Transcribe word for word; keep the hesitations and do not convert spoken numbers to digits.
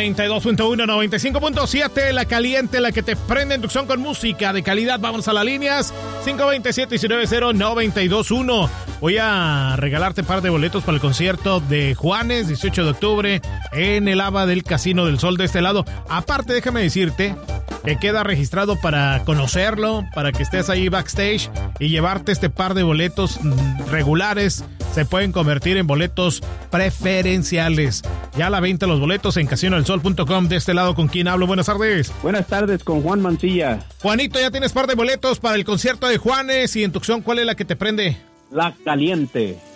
noventa y dos punto uno, noventa y cinco punto siete, la caliente, la que te prende en Tucson con música de calidad. Vamos a las líneas cinco dos siete, nueve cero, nueve dos uno. Voy a regalarte un par de boletos para el concierto de Juanes, dieciocho de octubre, en el Ava del Casino del Sol de este lado. Aparte, déjame decirte que queda registrado para conocerlo, para que estés ahí backstage y llevarte este par de boletos regulares. Se pueden convertir en boletos preferenciales. Ya a la venta los boletos en casino del sol punto com. De este lado, ¿con quién hablo? Buenas tardes. Buenas tardes, con Juan Mancilla. Juanito, ya tienes par de boletos para el concierto de Juanes. Y en Tucson, ¿cuál es la que te prende? La caliente.